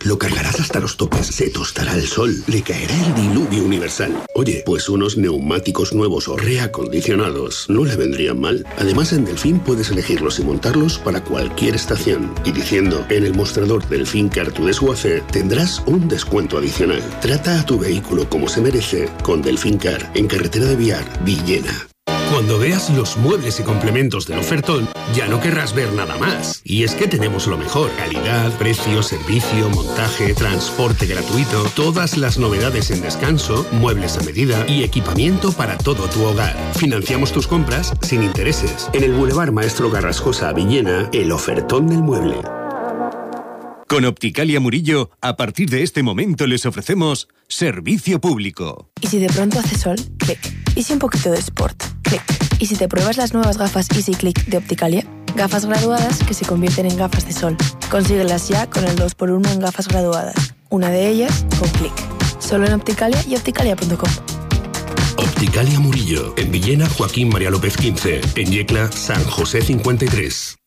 lo cargarás hasta los topes, se tostará el sol, le caerá el diluvio universal. Oye, pues unos neumáticos nuevos o reacondicionados no le vendrían mal. Además, en Delfín puedes elegirlos y montarlos para cualquier estación. Y diciendo, en el mostrador Delfín Car to Desguace, tendrás un descuento adicional. Trata a tu vehículo como se merece con Delfín Car, en carretera de Biar, Villena. Cuando veas los muebles y complementos del ofertón, ya no querrás ver nada más. Y es que tenemos lo mejor. Calidad, precio, servicio, montaje, transporte gratuito, todas las novedades en descanso, muebles a medida y equipamiento para todo tu hogar. Financiamos tus compras sin intereses. En el Boulevard Maestro Garrascosa, Villena, el ofertón del mueble. Con Opticalia Murillo, a partir de este momento les ofrecemos servicio público. ¿Y si de pronto hace sol? Clic. ¿Y si un poquito de sport? Clic. ¿Y si te pruebas las nuevas gafas Easy Click de Opticalia? Gafas graduadas que se convierten en gafas de sol. Consíguelas ya con el 2x1 en gafas graduadas. Una de ellas con Clic. Solo en Opticalia y opticalia.com. Opticalia Murillo, en Villena, Joaquín María López 15, en Yecla, San José 53.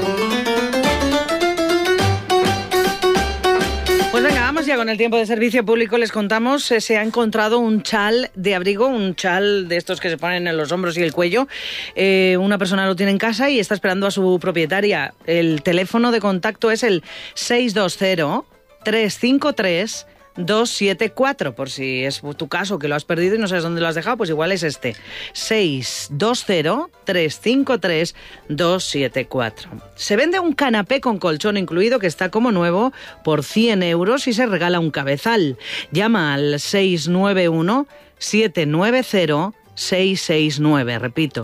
Ya con el tiempo de servicio público les contamos, se ha encontrado un chal de abrigo, un chal de estos que se ponen en los hombros y el cuello. Una persona lo tiene en casa y está esperando a su propietaria. El teléfono de contacto es el 620-353-274, por si es tu caso que lo has perdido y no sabes dónde lo has dejado, pues igual es este, 620-353-274. Se vende un canapé con colchón incluido que está como nuevo por 100 euros y se regala un cabezal. Llama al 691-790-669, repito,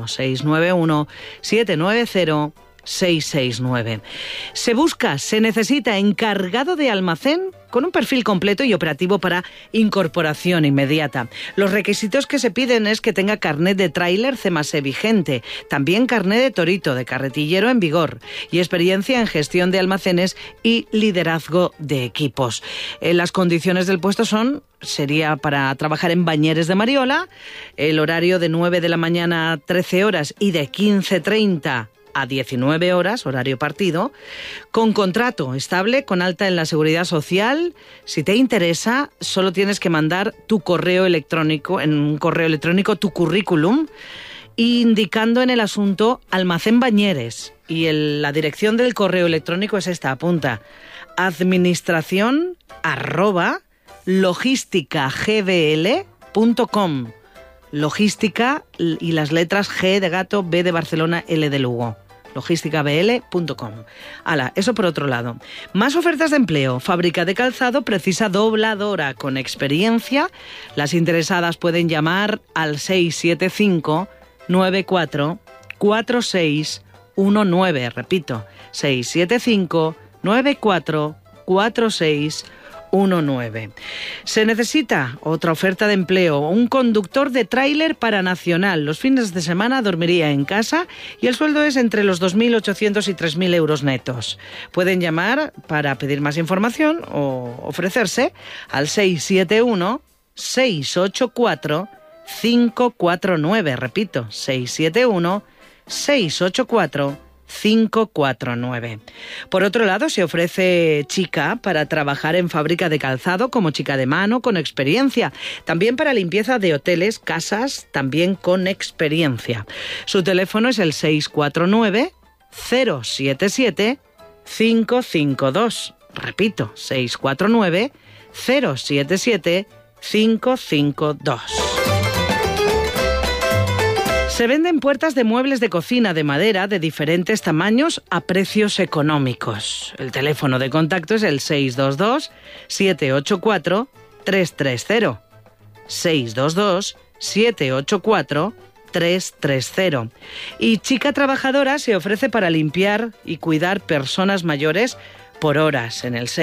691-790-669. Se necesita encargado de almacén con un perfil completo y operativo para incorporación inmediata. Los requisitos que se piden es que tenga carnet de tráiler C+E vigente, también carnet de torito, de carretillero en vigor y experiencia en gestión de almacenes y liderazgo de equipos. Las condiciones del puesto sería para trabajar en Bañeres de Mariola, el horario de 9 de la mañana a 13 horas y de 15:30 a 19 horas, horario partido, con contrato estable, con alta en la Seguridad Social. Si te interesa, solo tienes que mandar tu correo electrónico, en un correo electrónico, tu currículum, indicando en el asunto Almacén Bañeres. Y la dirección del correo electrónico es esta, apunta, administración@logisticagdl.com. Logística y las letras G de gato, B de Barcelona, L de Lugo. Logisticabl.com. Eso por otro lado. Más ofertas de empleo. Fábrica de calzado precisa dobladora con experiencia. Las interesadas pueden llamar al 675-94-4619. Repito, 675-94-4619. Se necesita otra oferta de empleo, un conductor de tráiler para Nacional. Los fines de semana dormiría en casa y el sueldo es entre los 2.800 y 3.000 euros netos. Pueden llamar para pedir más información o ofrecerse al 671-684-549. Repito, 671-684-549. 549. Por otro lado, se ofrece chica para trabajar en fábrica de calzado como chica de mano con experiencia. También para limpieza de hoteles, casas, también con experiencia. Su teléfono es el 649-077-552. Repito, 649-077-552. Se venden puertas de muebles de cocina de madera de diferentes tamaños a precios económicos. El teléfono de contacto es el 622-784-330. 622-784-330. Y chica trabajadora se ofrece para limpiar y cuidar personas mayores por horas en el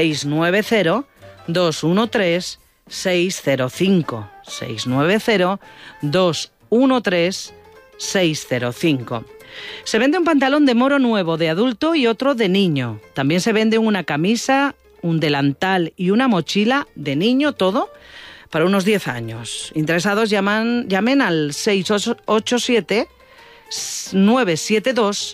690-213-605. 690-213-605. Se vende un pantalón de moro nuevo de adulto y otro de niño. También se vende una camisa, un delantal y una mochila de niño, todo para unos 10 años. Interesados llamen al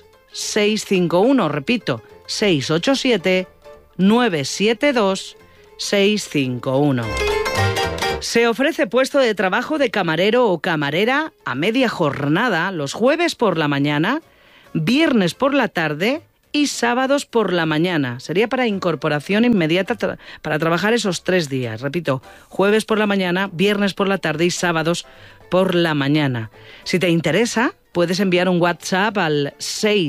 687-972-651. Repito, 687-972-651. 651. Se ofrece puesto de trabajo de camarero o camarera a media jornada los jueves por la mañana, viernes por la tarde y sábados por la mañana. Sería para incorporación inmediata para trabajar esos 3 días. Repito, jueves por la mañana, viernes por la tarde y sábados por la mañana. Si te interesa, puedes enviar un WhatsApp al